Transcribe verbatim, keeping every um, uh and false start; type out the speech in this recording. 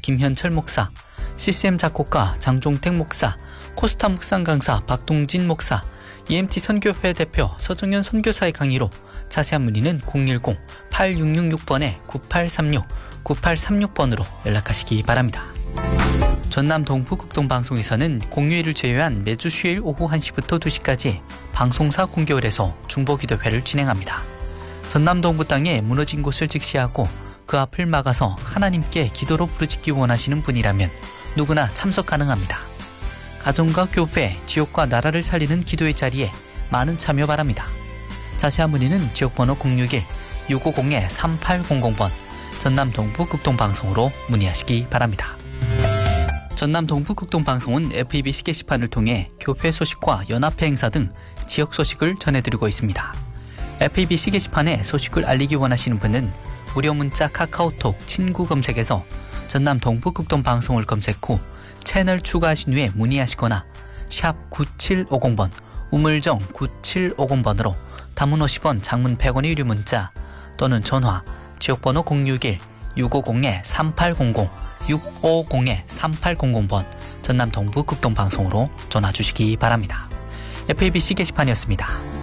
김현철 목사, 씨씨엠 작곡가 장종택 목사, 코스타 묵상 강사 박동진 목사, 이엠티 선교회 대표 서정현 선교사의 강의로 자세한 문의는 공일공 팔육육육 번에 구팔삼육, 구팔삼육 번으로 연락하시기 바랍니다. 전남 동부극동방송에서는 공휴일을 제외한 매주 수요일 오후 한 시부터 두 시까지 방송사 공개월에서 중보기도회를 진행합니다. 전남 동부 땅에 무너진 곳을 직시하고 그 앞을 막아서 하나님께 기도로 부르짖기 원하시는 분이라면 누구나 참석 가능합니다. 가정과 교회, 지역과 나라를 살리는 기도의 자리에 많은 참여 바랍니다. 자세한 문의는 지역번호 공육일 육오공 삼팔공공 번 전남 동부극동방송으로 문의하시기 바랍니다. 전남 동부극동방송은 에프이비씨 게시판을 통해 교회 소식과 연합회 행사 등 지역 소식을 전해드리고 있습니다. 에프이비씨 게시판에 소식을 알리기 원하시는 분은 무료 문자 카카오톡 친구 검색에서 전남 동부극동방송을 검색 후 채널 추가하신 후에 문의하시거나 샵 구칠오공 번 우물정 구칠오공 번으로 단문 오십 원, 장문 백 원의 유료 문자 또는 전화 지역번호 공육일 육오공 삼팔공공 육오공 삼팔공공 번 전남 동부극동방송으로 전화 주시기 바랍니다. 에프이비씨 게시판이었습니다.